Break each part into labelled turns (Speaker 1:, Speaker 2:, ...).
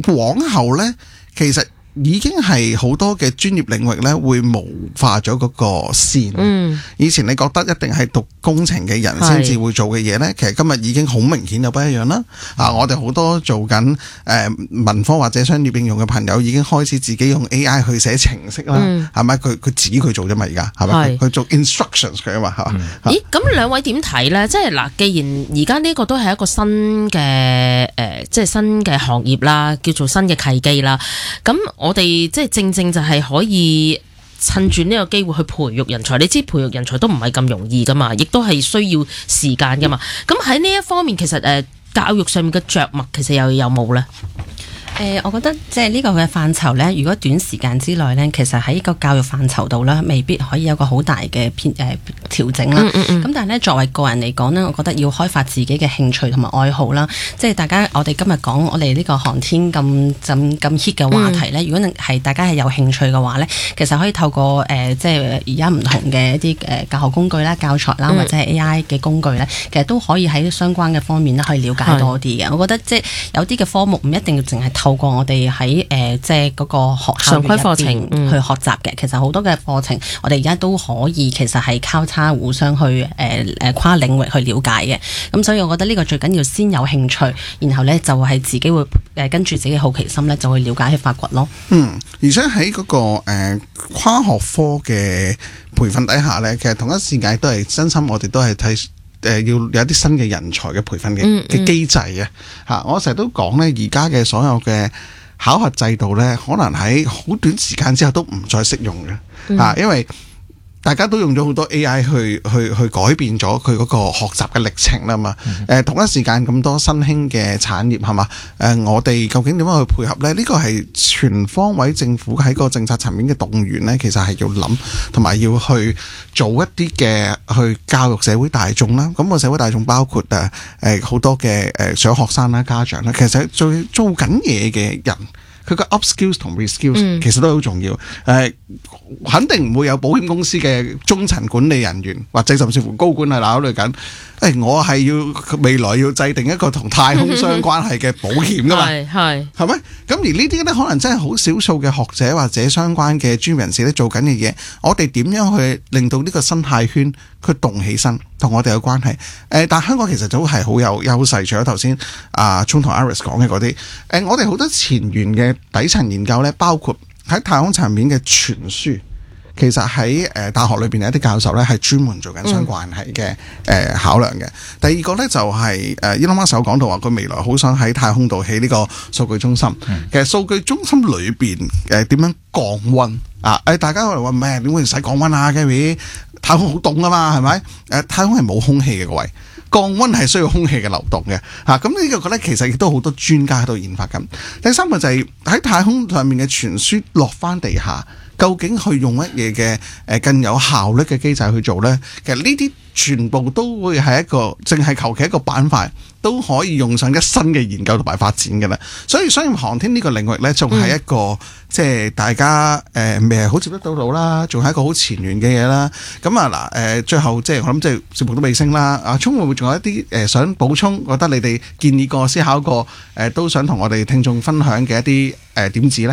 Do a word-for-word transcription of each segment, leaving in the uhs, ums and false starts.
Speaker 1: 往後呢，其實已經係好多嘅專業領域咧，會模化咗嗰個線。嗯，以前你覺得一定係讀工程嘅人先至會做嘅嘢咧，其實今日已經好明顯有不一樣啦。啊，我哋好多做緊誒、呃、文科或者商業應用嘅朋友，已經開始自己用 A I 去寫程式啦，係咪、嗯？佢佢指佢做啫嘛，而家係咪？佢做 instructions 佢啊嘛，係嘛？
Speaker 2: 嗯、咦？咁兩位點睇咧？即係嗱，既然而家呢個都係一個新嘅誒、呃，即係新嘅行業啦，叫做新嘅契機啦。咁我哋即係正正就係可以趁住呢個機會去培育人才。你知培育人才都唔係咁容易噶嘛，亦都係需要時間噶嘛。咁喺呢一方面，其實誒、呃、教育上面嘅着墨，其實又有冇咧？
Speaker 3: 誒、呃，我覺得即係呢個嘅範疇咧，如果短時間之內咧，其實喺個教育範疇度咧，未必可以有個好大嘅偏誒調整啦。咁、嗯嗯嗯、但係咧，作為個人嚟講咧，我覺得要開發自己嘅興趣同埋愛好啦。即係大家，我哋今日講我哋呢個航天咁咁咁 hit 嘅話題咧，嗯、如果係大家係有興趣嘅話咧，其實可以透過誒、呃、即係而家唔同嘅一啲誒教學工具啦、教材啦，或者係 A I 嘅工具咧，其實都可以喺相關嘅方面咧去了解多啲嘅。是我覺得即係有啲嘅科目唔一定要淨係透過我哋喺誒即係嗰個學校常規課程去學習嘅，嗯、其實好多嘅課程我哋而家都可以其實係交叉互相去誒誒、呃、跨領域去了解嘅。咁所以我覺得呢個最緊要先有興趣，然後咧就係、是、自己會誒跟住自己好奇心咧就去了解去發掘咯。
Speaker 1: 嗯，而且喺嗰、那個誒、呃、跨學科嘅培訓底下咧，其實同一時間都係真心，我哋都係睇。誒、呃、要有一啲新嘅人才嘅培訓嘅嘅機制嘅嚇，我成日都講咧，而家嘅所有嘅考核制度咧，可能喺好短時間之後都唔再適用嘅嚇、嗯啊，因為大家都用咗好多 A I 去去去改變咗佢嗰個學習嘅歷程啦嘛。誒、嗯呃、同一時間咁多新興嘅產業係嘛？誒、呃、我哋究竟點樣去配合咧？呢、這個係全方位政府喺個政策層面嘅動員咧，其實係要諗同埋要去做一啲嘅去教育社會大眾啦。咁、那個社會大眾包括誒誒好多嘅誒小學生啦、家長啦，其實做做緊嘢嘅人。佢個 upskills 同 reskills 其實都好重要，誒、呃、肯定唔會有保險公司嘅中層管理人員或者甚至乎高管係考慮緊，誒、哎、我係要未來要制定一個同太空相關係嘅保險噶嘛，係係係咪？咁而呢啲咧可能真係好少數嘅學者或者相關嘅專業人士咧做緊嘅嘢，我哋點樣去令到呢個生態圈佢動起身，同我哋有關係？誒、呃，但香港其實都係好有優勢，除咗頭先阿聰同 Iris 講嘅嗰啲，誒、呃，我哋好多前沿嘅底層研究咧，包括喺太空層面嘅傳輸，其實喺誒、呃、大學裏邊有一啲教授咧係專門做緊相關係嘅誒考量嘅。第二個咧就係誒 Elon Musk 講到話，佢未來好想喺太空度起呢個數據中心。嗯、其實數據中心裏邊誒點樣降溫啊？誒、呃、大家可能話咩？點會使降溫啊 Gary？太空好凍啊嘛，係咪？誒、呃、太空係冇空氣嘅個位。降溫係需要空氣嘅流動嘅嚇，咁呢個覺得其實亦都好多專家喺度研發緊。第三個就係喺太空上面嘅傳輸落翻地下，究竟去用乜嘢嘅誒更有效率嘅機制去做呢？其實呢啲全部都會係一個淨係求其一個板塊都可以用上一新嘅研究同埋發展嘅啦。所以商業航天呢個領域呢，仲係一個、嗯、即係大家誒未係好接得到到啦，仲係一個好前沿嘅嘢啦。咁啊嗱誒，最後即係我諗即係節目都尾聲啦。阿聰會唔會仲有一啲誒、呃、想補充？覺得你哋建議過、思考過誒、呃，都想同我哋聽眾分享嘅一啲誒、呃、點子呢？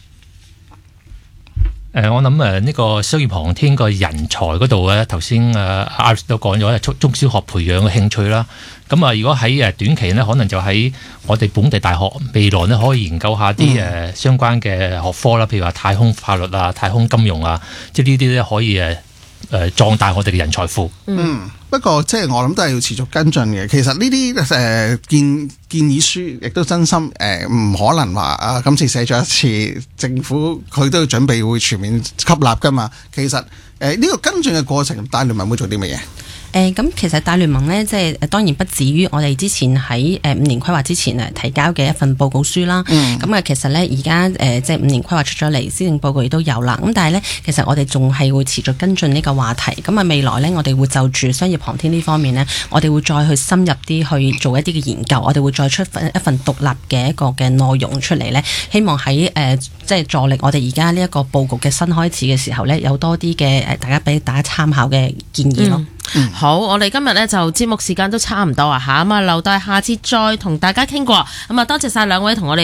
Speaker 4: 誒、呃，我諗誒呢個商業航天個人才嗰度咧，頭先誒 Iris 都講咗，中中小學培養嘅興趣啦。咁啊，如果喺誒短期咧，可能就喺我哋本地大學未來咧，可以研究下啲誒相關嘅學科啦，譬如話太空法律啊、太空金融啊，即係呢啲咧可以誒誒壯大我哋嘅人才庫。
Speaker 1: 嗯，不過即係我諗都係要持續跟進嘅。其實呢啲誒建建議書亦都真心誒唔、呃、可能話啊，今次寫咗一次，政府佢都要準備會全面吸納噶嘛。其實誒呢、呃這個跟進嘅過程，大聯盟會做啲乜嘢？
Speaker 3: 誒咁、呃、其實大聯盟咧，即係當然不止於我哋之前喺誒五年規劃之前誒提交嘅一份報告書啦。咁啊、嗯，其實咧而家誒即係五年規劃出咗嚟，施政報告亦都有啦。咁但係咧，其實我哋仲係會持續跟進呢個話題。咁啊，未來咧，我哋會就住商業航天呢方面咧，我哋會再去深入啲去做一啲嘅研究。我哋會再出份一份獨立嘅一個嘅內容出嚟咧，希望喺誒、呃、即係助力我哋而家呢一個佈局嘅新開始嘅時候咧，有多啲嘅誒大家俾大家參考嘅建議咯。嗯
Speaker 2: 嗯、好，我哋今日咧就節目時間都差唔多啊吓，咁啊留待下次再同大家傾過。咁啊，多謝晒兩位同我哋。